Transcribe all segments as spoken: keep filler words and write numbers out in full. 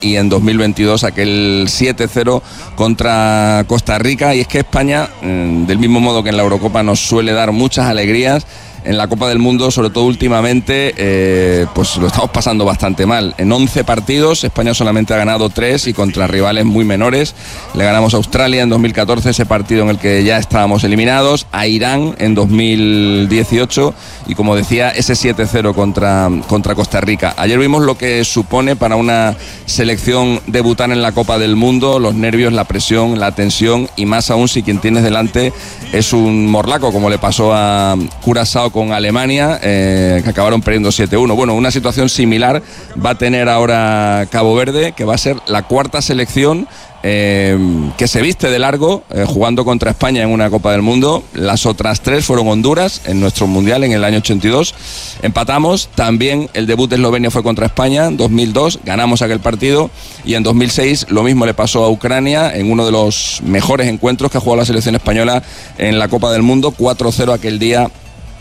y en dos mil veintidós aquel siete cero contra Costa Rica. Y es que España, del mismo modo que en la Eurocopa nos suele dar muchas alegrías, en la Copa del Mundo, sobre todo últimamente, eh, pues lo estamos pasando bastante mal. En once partidos, España solamente ha ganado tres y contra rivales muy menores. Le ganamos a Australia en dos mil catorce, ese partido en el que ya estábamos eliminados, a Irán en dos mil dieciocho y, como decía, ese siete cero contra, contra Costa Rica. Ayer vimos lo que supone para una selección debutar en la Copa del Mundo, los nervios, la presión, la tensión, y más aún si quien tienes delante es un morlaco, como le pasó a Curazao con Alemania, eh, que acabaron perdiendo siete uno. Bueno, una situación similar va a tener ahora Cabo Verde, que va a ser la cuarta selección eh, que se viste de largo eh, jugando contra España en una Copa del Mundo. Las otras tres fueron Honduras en nuestro Mundial en el año ochenta y dos. Empatamos. También el debut de Eslovenia fue contra España en dos mil dos. Ganamos aquel partido. Y en dos mil seis lo mismo le pasó a Ucrania en uno de los mejores encuentros que ha jugado la selección española en la Copa del Mundo. cuatro cero aquel día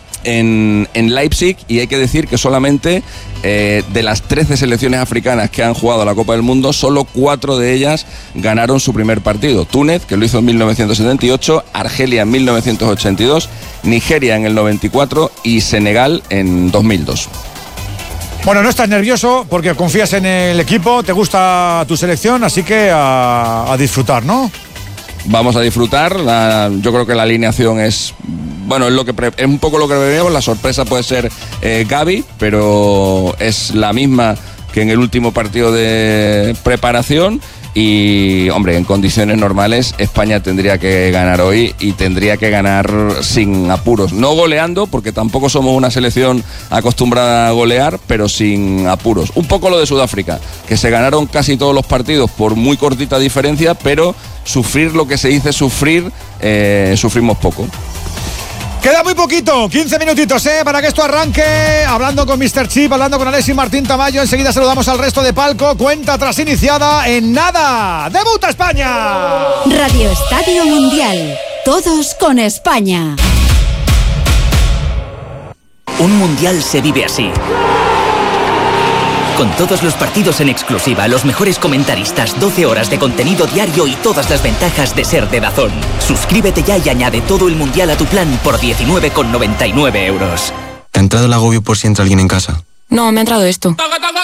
En, en Leipzig. Y hay que decir que solamente eh, de las trece selecciones africanas que han jugado a la Copa del Mundo, solo cuatro de ellas ganaron su primer partido. Túnez, que lo hizo en mil novecientos setenta y ocho, Argelia en mil novecientos ochenta y dos, Nigeria en el noventa y cuatro y Senegal en dos mil dos. Bueno, no estás nervioso porque confías en el equipo, te gusta tu selección, así que a, a disfrutar, ¿no? Vamos a disfrutar. La, yo creo que la alineación es, bueno, es, lo que pre, es un poco lo que preveíamos. La sorpresa puede ser eh, Gavi, pero es la misma que en el último partido de preparación. Y, hombre, en condiciones normales España tendría que ganar hoy y tendría que ganar sin apuros. No goleando, porque tampoco somos una selección acostumbrada a golear, pero sin apuros. Un poco lo de Sudáfrica, que se ganaron casi todos los partidos por muy cortita diferencia, pero sufrir lo que se dice sufrir, eh, sufrimos poco. Queda muy poquito, quince minutitos, ¿eh? Para que esto arranque. Hablando con míster Chip, hablando con Alexis Martín Tamayo. Enseguida saludamos al resto de palco. Cuenta atrás iniciada en nada. ¡Debuta España! Radio Estadio Mundial. Todos con España. Un mundial se vive así. Con todos los partidos en exclusiva, los mejores comentaristas, doce horas de contenido diario y todas las ventajas de ser de DAZN. Suscríbete ya y añade todo el mundial a tu plan por diecinueve con noventa y nueve euros. ¿Te ha entrado el agobio por si entra alguien en casa? No, me ha entrado esto.